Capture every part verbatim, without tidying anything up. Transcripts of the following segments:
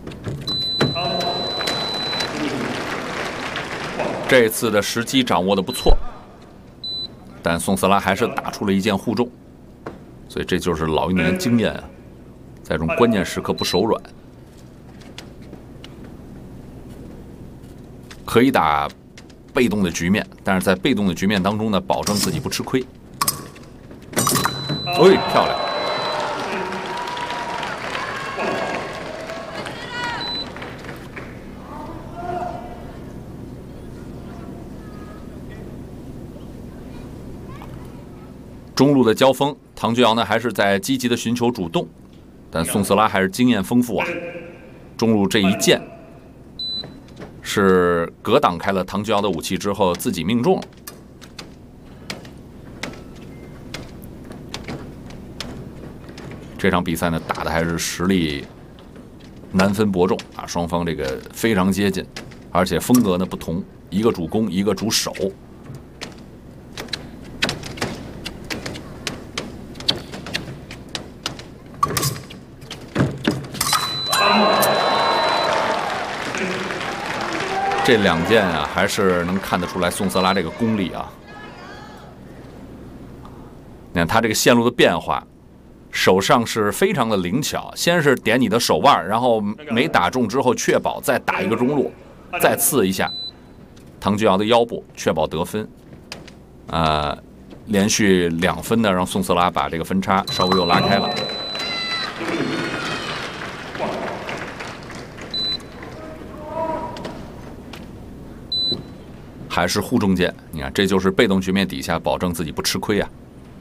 这次的时机掌握的不错，但宋斯拉还是打出了一剑护中，所以这就是老一年的经验啊，在这种关键时刻不手软，可以打被动的局面，但是在被动的局面当中呢，保证自己不吃亏。哎，漂亮！中路的交锋，唐菊瑶呢还是在积极的寻求主动，但宋斯拉还是经验丰富啊。中路这一剑是格挡开了唐菊瑶的武器之后，自己命中了。这场比赛呢打的还是实力难分伯仲啊，双方这个非常接近，而且风格呢不同，一个主攻，一个主守。这两剑啊，还是能看得出来宋斯拉这个功力啊。你看他这个线路的变化，手上是非常的灵巧，先是点你的手腕，然后没打中之后确保再打一个中路，再刺一下唐菊瑶的腰部，确保得分。呃，连续两分呢，让宋斯拉把这个分差稍微又拉开了。还是护中剑，你看，这就是被动局面底下保证自己不吃亏啊。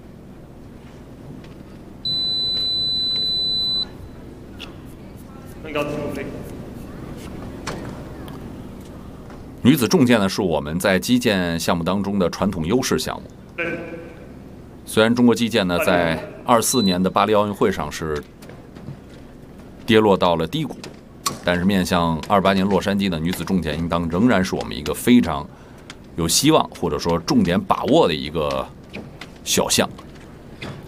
女子重剑呢，是我们在击剑项目当中的传统优势项目。虽然中国击剑呢，在二四年的巴黎奥运会上是跌落到了低谷，但是面向二八年洛杉矶的女子重剑，应当仍然是我们一个非常有希望或者说重点把握的一个小项。